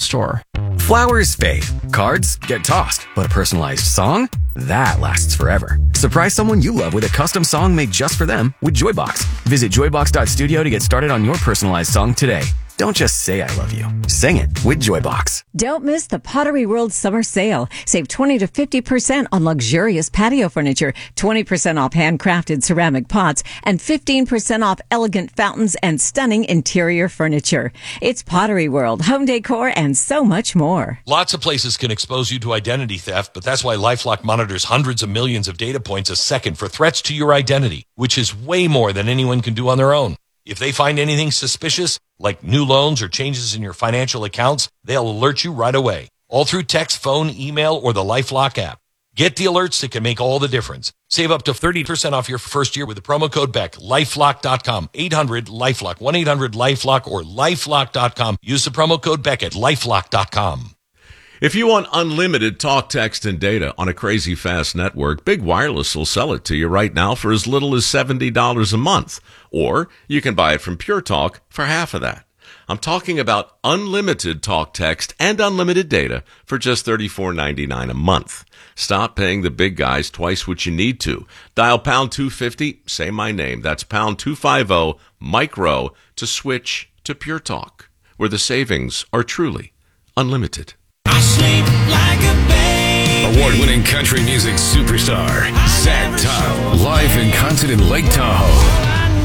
store. Flowers fade, cards get tossed, but a personalized song? That lasts forever. Surprise someone you love with a custom song made just for them with Joybox. Visit joybox.studio to get started on your personalized song today. Don't just say I love you. Sing it with Joybox. Don't miss the Pottery World Summer Sale. Save 20 to 50% on luxurious patio furniture, 20% off handcrafted ceramic pots, and 15% off elegant fountains and stunning interior furniture. It's Pottery World, home decor, and so much more. Lots of places can expose you to identity theft, but that's why LifeLock monitors hundreds of millions of data points a second for threats to your identity, which is way more than anyone can do on their own. If they find anything suspicious, like new loans or changes in your financial accounts, they'll alert you right away. All through text, phone, email, or the LifeLock app. Get the alerts that can make all the difference. Save up to 30% off your first year with the promo code BECK. LifeLock.com. 800-LifeLock. 1-800-LifeLock or LifeLock.com. Use the promo code BECK at LifeLock.com. If you want unlimited talk, text, and data on a crazy fast network, Big Wireless will sell it to you right now for as little as $70 a month. Or you can buy it from Pure Talk for half of that. I'm talking about unlimited talk, text, and unlimited data for just $34.99 a month. Stop paying the big guys twice what you need to. Dial pound 250, say my name. That's pound 250 micro to switch to Pure Talk, where the savings are truly unlimited. I sleep like a baby. Award-winning country music superstar Zach Top, live in concert in Lake Tahoe.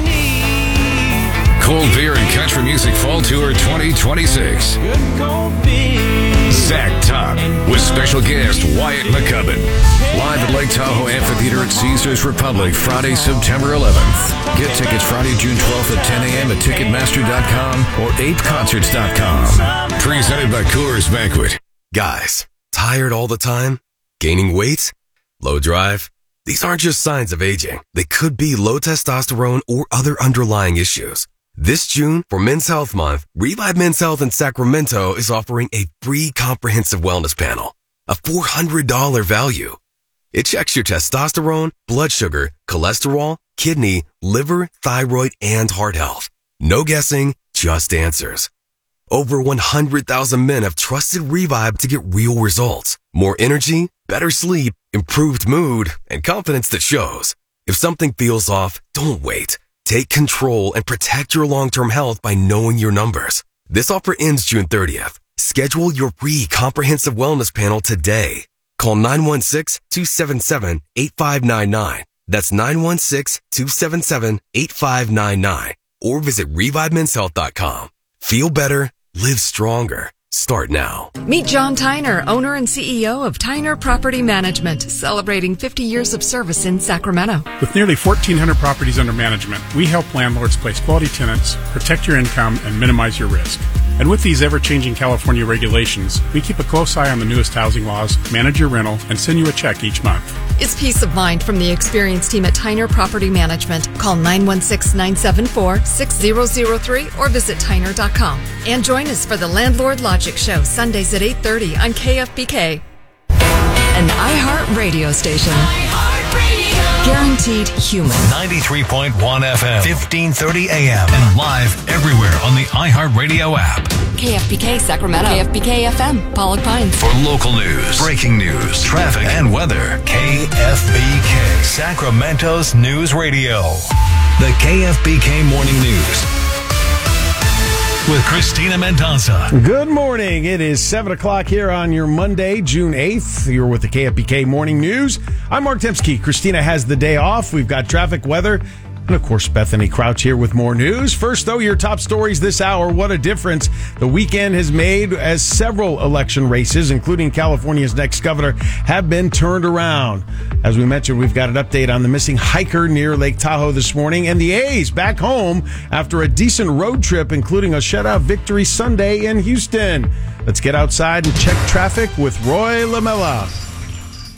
Cold Beer and Country Music Fall Tour 2026. Zach Top with special guest Wyatt McCubbin. Live at Lake Tahoe Amphitheater at Caesars Republic Friday, September 11th. Get tickets Friday, June 12th at 10 a.m. at Ticketmaster.com or apeconcerts.com. Presented by Coors Banquet. Guys, tired all the time? Gaining weight? Low drive? These aren't just signs of aging. They could be low testosterone or other underlying issues. This June, for Men's Health Month, Revive Men's Health in Sacramento is offering a free comprehensive wellness panel, a $400 value. It checks your testosterone, blood sugar, cholesterol, kidney, liver, thyroid, and heart health. No guessing, just answers. Over 100,000 men have trusted Revive to get real results. More energy, better sleep, improved mood, and confidence that shows. If something feels off, don't wait. Take control and protect your long-term health by knowing your numbers. This offer ends June 30th. Schedule your free comprehensive wellness panel today. Call 916-277-8599. That's 916-277-8599. Or visit ReviveMen'sHealth.com. Feel better, live stronger. Start now. Meet John Tyner, owner and CEO of Tyner Property Management, celebrating 50 years of service in Sacramento. With nearly 1,400 properties under management, we help landlords place quality tenants, protect your income, and minimize your risk. And with these ever-changing California regulations, we keep a close eye on the newest housing laws, manage your rental, and send you a check each month. It's peace of mind from the experienced team at Tyner Property Management. Call 916-974-6003 or visit Tyner.com. And join us for the Landlord Logic Show, Sundays at 8:30 on KFBK. An iHeart radio station. Guaranteed human. 93.1 FM, 1530 AM, and live everywhere on the iHeartRadio app. KFBK Sacramento. KFBK FM, Pollock Pines. For local news, breaking news, traffic, and weather, KFBK, Sacramento's news radio. The KFBK Morning News with Christina Mendoza. Good morning. It is 7 o'clock here on your Monday, June 8th. You're with the KFBK Morning News. I'm Mark Dembski. Christina has the day off. We've got traffic, weather, and, of course, Bethany Crouch here with more news. First, though, your top stories this hour. What a difference the weekend has made as several election races, including California's next governor, have been turned around. As we mentioned, we've got an update on the missing hiker near Lake Tahoe this morning, and the A's back home after a decent road trip, including a shutout victory Sunday in Houston. Let's get outside and check traffic with Roy Lamella.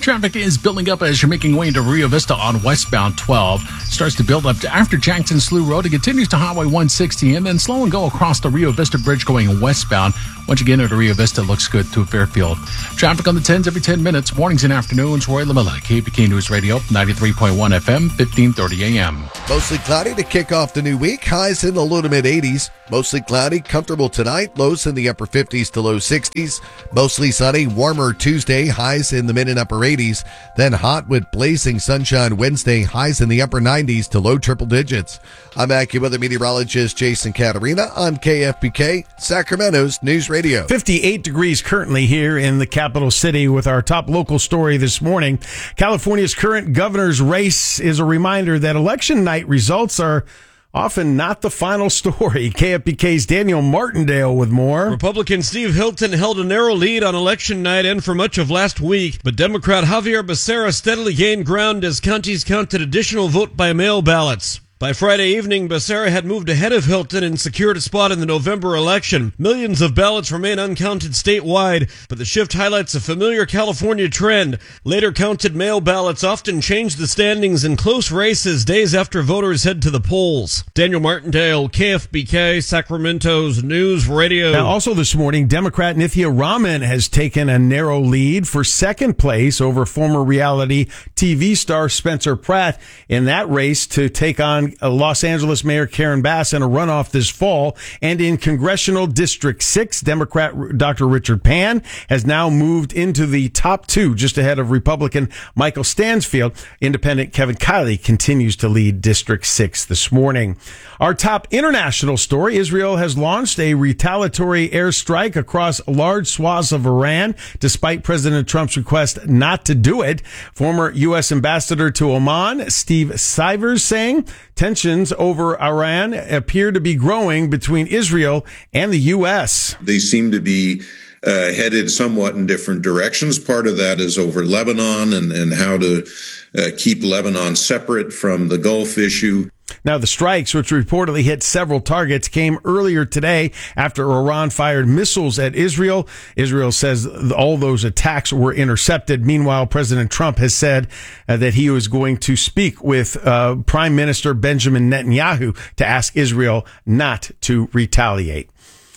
Traffic is building up as you're making your way into Rio Vista on westbound 12. Starts to build up after Jackson Slough Road. It continues to Highway 160 and then slow and go across the Rio Vista Bridge going westbound. Once you get into Rio Vista, looks good to Fairfield. Traffic on the 10s every 10 minutes. Mornings and afternoons. Roy Lamella, KPK News Radio, 93.1 FM, 1530 AM. Mostly cloudy to kick off the new week. Highs in the low to mid 80s. Mostly cloudy, comfortable tonight. Lows in the upper 50s to low 60s. Mostly sunny, warmer Tuesday. Highs in the mid and upper 80s. Then hot with blazing sunshine Wednesday. Highs in the upper 90s to low triple digits. I'm AccuWeather meteorologist Jason Caterina on KFBK, Sacramento's News Radio. 58 degrees currently here in the capital city with our top local story this morning. California's current governor's race is a reminder that election night results are often not the final story. KFBK's Daniel Martindale with more. Republican Steve Hilton held a narrow lead on election night and for much of last week, but Democrat Javier Becerra steadily gained ground as counties counted additional vote-by-mail ballots. By Friday evening, Becerra had moved ahead of Hilton and secured a spot in the November election. Millions of ballots remain uncounted statewide, but the shift highlights a familiar California trend. Later counted mail ballots often change the standings in close races days after voters head to the polls. Daniel Martindale, KFBK, Sacramento's News Radio. Now, also this morning, Democrat Nithya Raman has taken a narrow lead for second place over former reality TV star Spencer Pratt in that race to take on Los Angeles Mayor Karen Bass in a runoff this fall. And in Congressional District 6, Democrat Dr. Richard Pan has now moved into the top two, just ahead of Republican Michael Stansfield. Independent Kevin Kiley continues to lead District 6 this morning. Our top international story, Israel has launched a retaliatory airstrike across large swaths of Iran, despite President Trump's request not to do it. Former U.S. Ambassador to Oman, Steve Sivers, saying tensions over Iran appear to be growing between Israel and the U.S. They seem to be headed somewhat in different directions. Part of that is over Lebanon and how to keep Lebanon separate from the Gulf issue. Now, the strikes, which reportedly hit several targets, came earlier today after Iran fired missiles at Israel. Israel says all those attacks were intercepted. Meanwhile, President Trump has said that he was going to speak with Prime Minister Benjamin Netanyahu to ask Israel not to retaliate.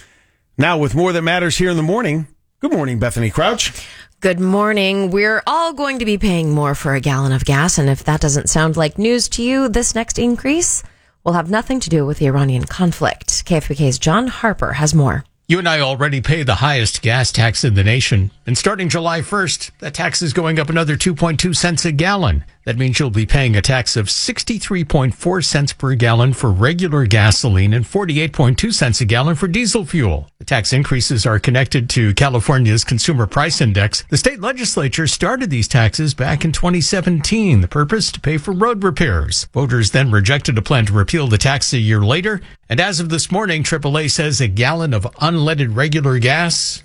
Now, with more that matters here in the morning, good morning, Bethany Crouch. Good morning. We're all going to be paying more for a gallon of gas, and if that doesn't sound like news to you, this next increase will have nothing to do with the Iranian conflict. KFBK's John Harper has more. You and I already pay the highest gas tax in the nation. And starting July 1st, that tax is going up another 2.2 cents a gallon. That means you'll be paying a tax of 63.4 cents per gallon for regular gasoline and 48.2 cents a gallon for diesel fuel. The tax increases are connected to California's Consumer Price Index. The state legislature started these taxes back in 2017. The purpose to pay for road repairs. Voters then rejected a plan to repeal the tax a year later. And as of this morning, AAA says a gallon of unleaded regular gas,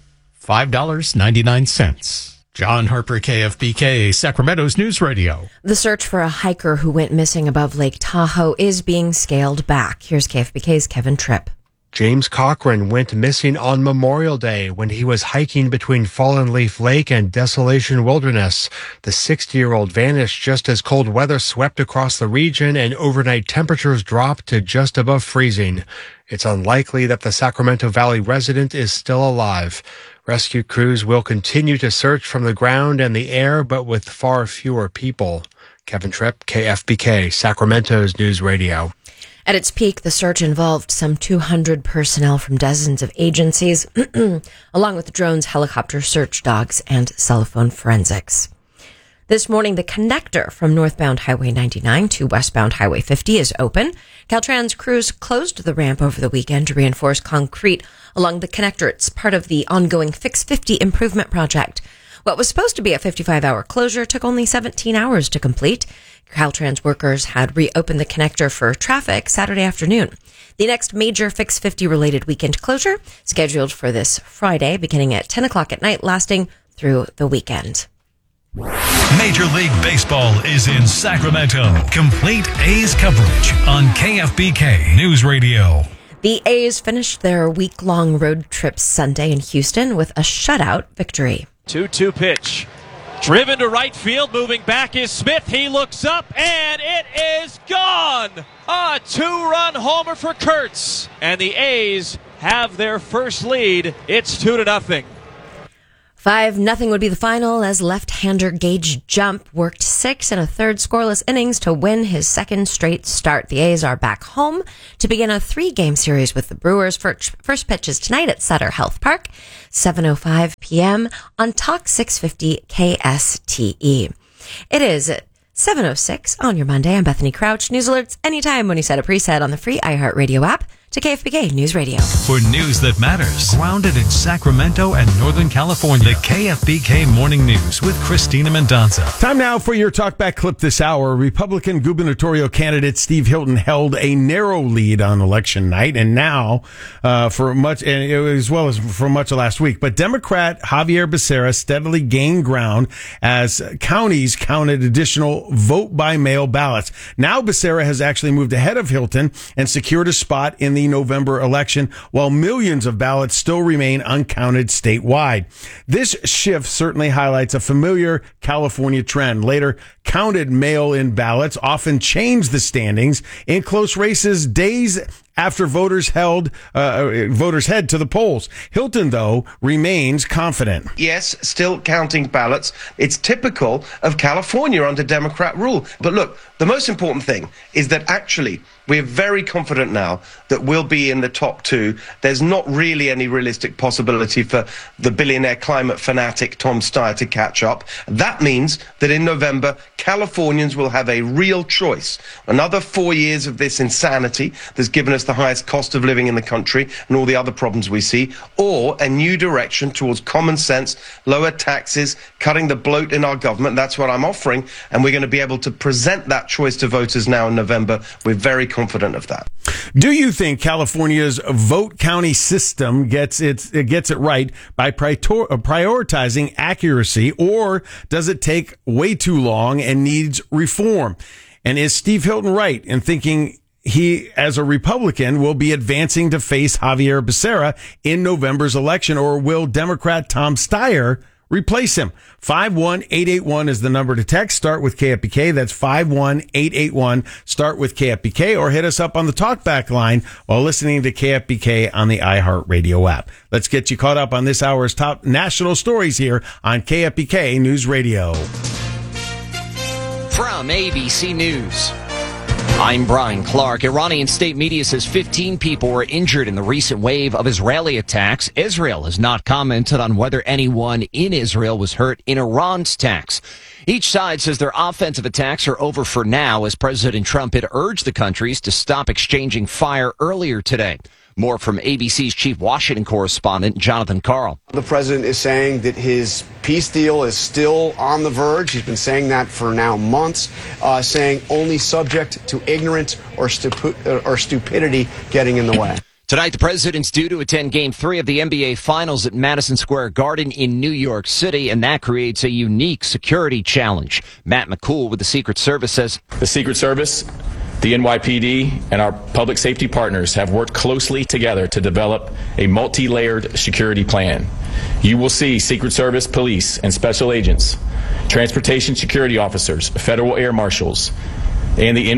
$5.99. John Harper, KFBK, Sacramento's News Radio. The search for a hiker who went missing above Lake Tahoe is being scaled back. Here's KFBK's Kevin Tripp. James Cochran went missing on Memorial Day when he was hiking between Fallen Leaf Lake and Desolation Wilderness. The 60-year-old vanished just as cold weather swept across the region and overnight temperatures dropped to just above freezing. It's unlikely that the Sacramento Valley resident is still alive. Rescue crews will continue to search from the ground and the air, but with far fewer people. Kevin Tripp, KFBK, Sacramento's News Radio. At its peak, the search involved some 200 personnel from dozens of agencies, along with drones, helicopter search dogs, and cell phone forensics. This morning, the connector from northbound Highway 99 to westbound Highway 50 is open. Caltrans crews closed the ramp over the weekend to reinforce concrete along the connector. It's part of the ongoing Fix 50 improvement project. What was supposed to be a 55-hour closure took only 17 hours to complete. Caltrans workers had reopened the connector for traffic Saturday afternoon. The next major Fix 50 related weekend closure scheduled for this Friday, beginning at 10 o'clock at night, lasting through the weekend. Major League Baseball is in Sacramento. Complete A's coverage on KFBK News Radio. The A's finished their week-long road trip Sunday in Houston with a shutout victory. 2-2 pitch. Driven to right field, moving back is Smith. He looks up, and it is gone! A 2-run homer for Kurtz. And the A's have their first lead. It's 2-0. 5-0 would be the final as left-hander Gage Jump worked 6 1/3 scoreless innings to win his second straight start. The A's are back home to begin a 3-game series with the Brewers. First pitch is tonight at Sutter Health Park, 7:05 p.m. on Talk 650 KSTE. It is 7:06 on your Monday. I'm Bethany Crouch. News alerts anytime when you set a preset on the free iHeartRadio app to KFBK News Radio. For news that matters, grounded in Sacramento and Northern California, the KFBK Morning News with Christina Mendonça. Time now for your talkback clip this hour. Republican gubernatorial candidate Steve Hilton held a narrow lead on election night, and now for much of last week. But Democrat Javier Becerra steadily gained ground as counties counted additional vote-by-mail ballots. Now Becerra has actually moved ahead of Hilton and secured a spot in the November election, while millions of ballots still remain uncounted statewide. This shift certainly highlights a familiar California trend. Later counted mail-in ballots often change the standings in close races days after voters head to the polls. Hilton, though, remains confident. Yes, still counting ballots. It's typical of California under Democrat rule. But look, the most important thing is that actually we're very confident now that we'll be in the top 2. There's not really any realistic possibility for the billionaire climate fanatic Tom Steyer to catch up. That means that in November, Californians will have a real choice. Another 4 years of this insanity that's given us the highest cost of living in the country and all the other problems we see, or a new direction towards common sense, lower taxes, cutting the bloat in our government. That's what I'm offering, and we're going to be able to present that choice to voters now in November. We're very confident of that. Do you think California's vote county system gets it right by prioritizing accuracy, or does it take way too long and needs reform? And is Steve Hilton right in thinking he, as a Republican, will be advancing to face Javier Becerra in November's election, or will Democrat Tom Steyer replace him? 51881 is the number to text. Start with KFBK. That's 51881. Start with KFBK, or hit us up on the talkback line while listening to KFBK on the iHeartRadio app. Let's get you caught up on this hour's top national stories here on KFBK News Radio. From ABC News, I'm Brian Clark. Iranian state media says 15 people were injured in the recent wave of Israeli attacks. Israel has not commented on whether anyone in Israel was hurt in Iran's attacks. Each side says their offensive attacks are over for now, as President Trump had urged the countries to stop exchanging fire earlier today. More from ABC's chief Washington correspondent, Jonathan Karl. The president is saying that his peace deal is still on the verge. He's been saying that for now months, saying only subject to ignorance or stupidity getting in the way. Tonight, the president's due to attend Game 3 of the NBA Finals at Madison Square Garden in New York City, and that creates a unique security challenge. Matt McCool with the Secret Service says the Secret Service, the NYPD, and our public safety partners have worked closely together to develop a multi-layered security plan. You will see Secret Service, police, and special agents, transportation security officers, federal air marshals, and the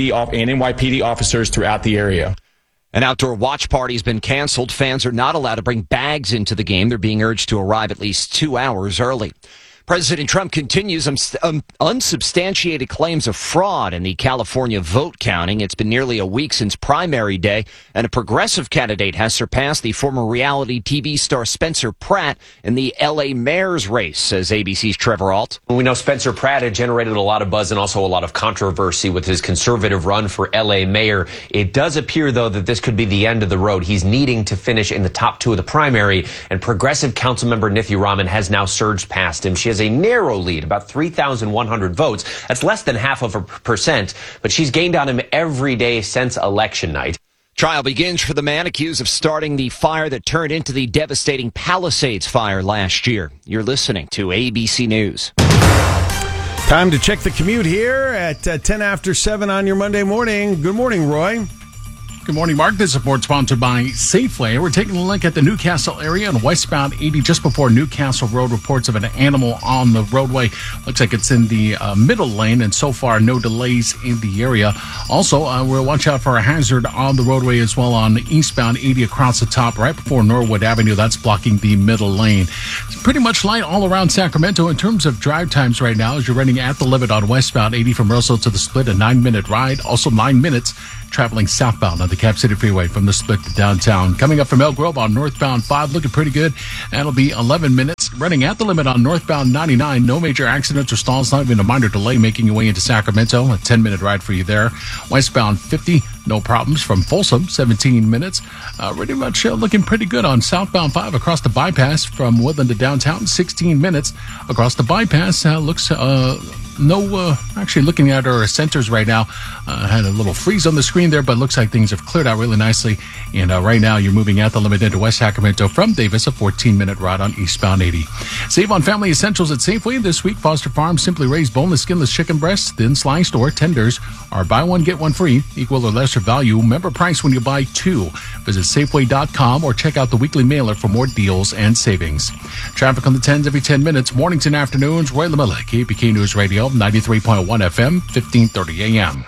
NYPD officers throughout the area. An outdoor watch party has been canceled. Fans are not allowed to bring bags into the game. They're being urged to arrive at least 2 hours early. President Trump continues unsubstantiated claims of fraud in the California vote counting. It's been nearly a week since primary day, and a progressive candidate has surpassed the former reality TV star Spencer Pratt in the L.A. mayor's race, says ABC's Trevor Ault. We know Spencer Pratt had generated a lot of buzz and also a lot of controversy with his conservative run for L.A. mayor. It does appear, though, that this could be the end of the road. He's needing to finish in the top 2 of the primary, and progressive councilmember Nithya Raman has now surged past him. She has a narrow lead, about 3,100 votes. That's less than 0.5%, but she's gained on him every day since election night. Trial begins for the man accused of starting the fire that turned into the devastating Palisades fire last year. You're listening to ABC News. Time to check the commute here at 10 after 7 on your Monday morning. Good morning, Roy. Good morning, Mark. This report sponsored by Safeway. We're taking a look at the Newcastle area on westbound 80 just before Newcastle Road. Reports of an animal on the roadway. Looks like it's in the middle lane, and so far no delays in the area. Also, we'll watch out for a hazard on the roadway as well on eastbound 80 across the top right before Norwood Avenue. That's blocking the middle lane. It's pretty much light all around Sacramento in terms of drive times right now as you're running at the limit on westbound 80 from Russell to the Split, a 9-minute ride. Also 9 minutes traveling southbound on the Cap City Freeway from the Split to downtown. Coming up from Elk Grove on northbound 5, looking pretty good. That'll be 11 minutes. Running at the limit on northbound 99. No major accidents or stalls, not even a minor delay making your way into Sacramento. A 10-minute ride for you there. Westbound 50, no problems from Folsom, 17 minutes. Pretty much looking pretty good on southbound 5 across the bypass from Woodland to downtown, 16 minutes. Across the bypass, looks... actually looking at our centers right now, had a little freeze on the screen there, but looks like things have cleared out really nicely. And right now you're moving at the limit into West Sacramento from Davis, a 14-minute ride on eastbound 80. Save on family essentials at Safeway this week. Foster Farms Simply Raised boneless, skinless chicken breasts, thin sliced or tenders are buy one, get one free, equal or lesser value. Member price when you buy 2. Visit Safeway.com or check out the weekly mailer for more deals and savings. Traffic on the 10s every 10 minutes, mornings and afternoons. Roy LaMilla, KPK News Radio, 93.1 FM, 1530 AM.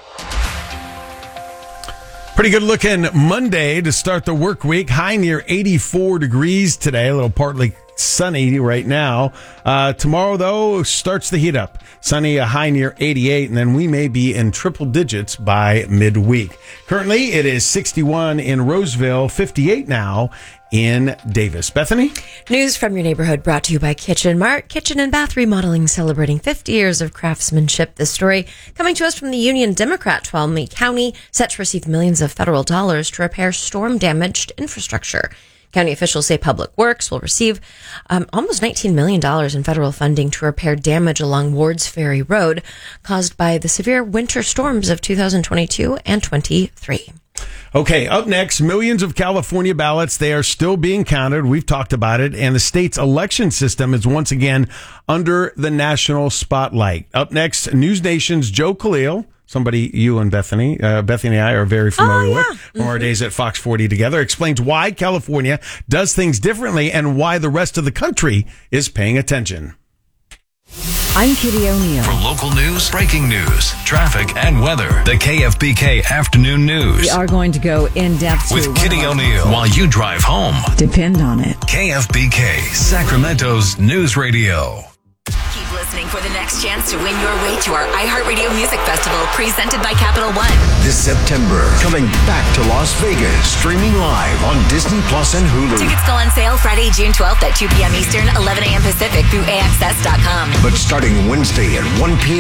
Pretty good looking Monday to start the work week. High near 84 degrees today, a little partly sunny right now. Tomorrow, though, starts the heat up. Sunny, a high near 88, and then we may be in triple digits by midweek. Currently, it is 61 in Roseville, 58 now in Davis. Bethany? News from your neighborhood brought to you by Kitchen Mart. Kitchen and Bath Remodeling celebrating 50 years of craftsmanship. This story coming to us from the Union Democrat. Tuolumne County set to receive millions of federal dollars to repair storm-damaged infrastructure. County officials say Public Works will receive almost $19 million in federal funding to repair damage along Wards Ferry Road caused by the severe winter storms of 2022 and 23. Okay, up next, millions of California ballots. They are still being counted. We've talked about it. And the state's election system is once again under the national spotlight. Up next, News Nation's Joe Khalil, somebody you and Bethany and I are very familiar with from our days at Fox 40 together, explains why California does things differently and why the rest of the country is paying attention. I'm Kitty O'Neill. For local news, breaking news, traffic, and weather, the KFBK Afternoon News. We are going to go in depth with Kitty O'Neill while you drive home. Depend on it. KFBK, Sacramento's News Radio. Keep listening for the next chance to win your way to our iHeartRadio Music Festival presented by Capital One. This September, coming back to Las Vegas, streaming live on Disney Plus and Hulu. Tickets go on sale Friday, June 12th at 2 p.m. Eastern, 11 a.m. Pacific through AXS.com. But starting Wednesday at 1 p.m.